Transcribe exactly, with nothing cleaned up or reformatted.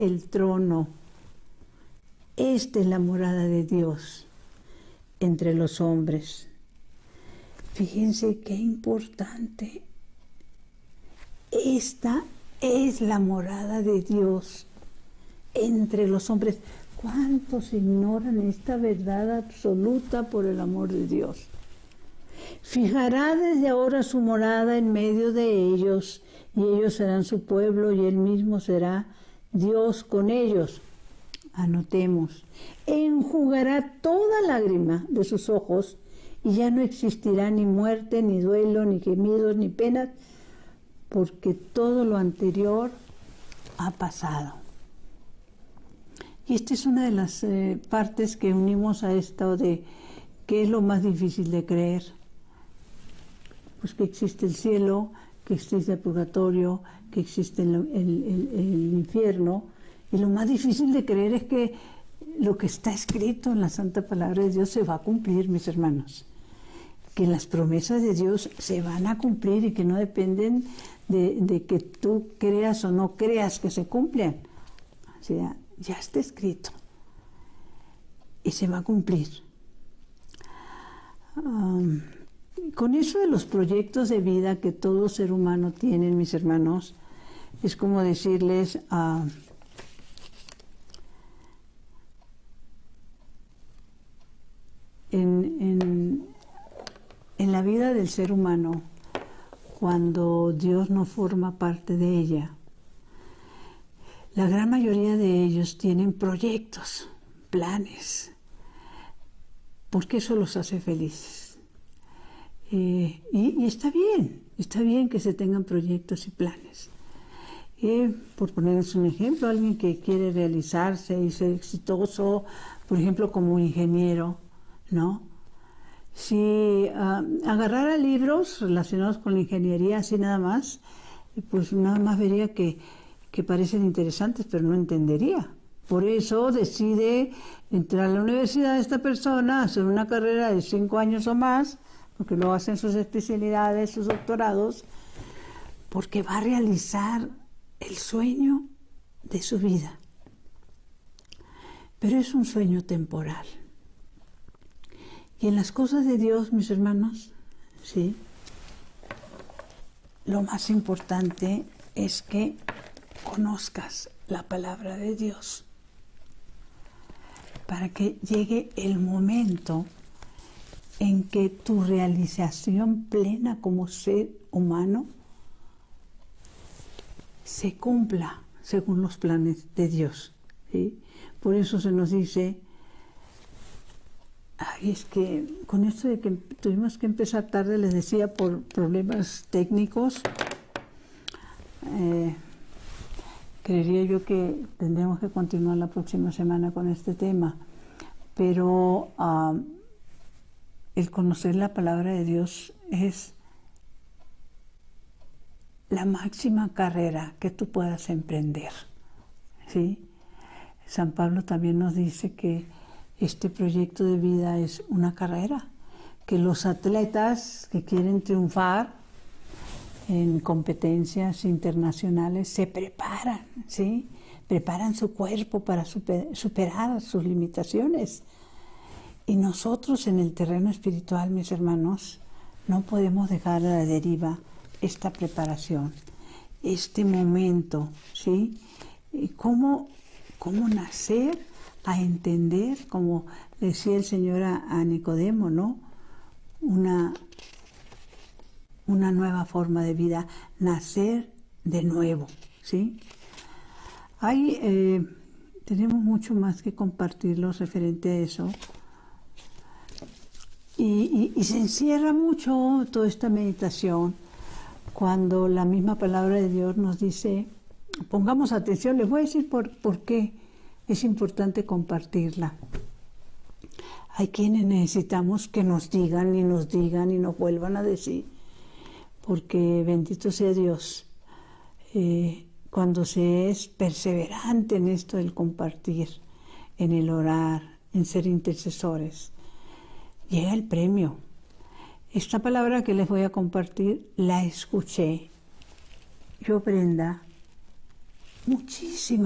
el trono. Esta es la morada de Dios entre los hombres. Fíjense qué importante. Esta es la morada de Dios entre los hombres. ¿Cuántos ignoran esta verdad absoluta por el amor de Dios? Fijará desde ahora su morada en medio de ellos, y ellos serán su pueblo, y Él mismo será Dios con ellos. Anotemos, enjugará toda lágrima de sus ojos, y ya no existirá ni muerte, ni duelo, ni gemidos, ni penas, porque todo lo anterior ha pasado. Y esta es una de las eh, partes que unimos a esto de qué es lo más difícil de creer. Pues que existe el cielo, que existe el purgatorio, que existe el, el, el, el infierno. Y lo más difícil de creer es que lo que está escrito en la Santa Palabra de Dios se va a cumplir, mis hermanos. Que las promesas de Dios se van a cumplir y que no dependen de, de que tú creas o no creas que se cumplan. O sea, ya está escrito y se va a cumplir. Um, con eso de los proyectos de vida que todo ser humano tiene, mis hermanos, es como decirles a... Uh, en, en, en la vida del ser humano, cuando Dios no forma parte de ella, la gran mayoría de ellos tienen proyectos, planes, porque eso los hace felices. Eh, y, y está bien, está bien que se tengan proyectos y planes. Eh, por ponerles un ejemplo, alguien que quiere realizarse y ser exitoso, por ejemplo, como ingeniero, ¿no? Si uh, agarrara libros relacionados con la ingeniería así nada más, pues nada más vería que que parecen interesantes, pero no entendería. Por eso decide entrar a la universidad esta persona, hacer una carrera de cinco años o más, porque luego hacen sus especialidades, sus doctorados, porque va a realizar el sueño de su vida. Pero es un sueño temporal. Y en las cosas de Dios, mis hermanos, sí, lo más importante es que conozcas la palabra de Dios para que llegue el momento en que tu realización plena como ser humano se cumpla según los planes de Dios, ¿sí? Por eso se nos dice, ay, es que con esto de que tuvimos que empezar tarde, les decía, por problemas técnicos, eh, creería yo que tendremos que continuar la próxima semana con este tema, pero uh, el conocer la palabra de Dios es la máxima carrera que tú puedas emprender, ¿sí? San Pablo también nos dice que este proyecto de vida es una carrera, que los atletas que quieren triunfar en competencias internacionales se preparan, ¿sí? Preparan su cuerpo para super, superar sus limitaciones. Y nosotros en el terreno espiritual, mis hermanos, no podemos dejar a la deriva esta preparación, este momento, ¿sí? ¿Cómo, cómo nacer a entender, como decía el Señor a, a Nicodemo, ¿no? Una... una nueva forma de vida, nacer de nuevo, ¿sí? Hay, eh, tenemos mucho más que compartirlos referente a eso. Y, y, y se encierra mucho toda esta meditación cuando la misma palabra de Dios nos dice, pongamos atención, les voy a decir por, por qué es importante compartirla. Hay quienes necesitamos que nos digan y nos digan y nos vuelvan a decir, porque bendito sea Dios, eh, cuando se es perseverante en esto del compartir, en el orar, en ser intercesores, llega el premio. Esta palabra que les voy a compartir la escuché yo, Brenda, muchísimas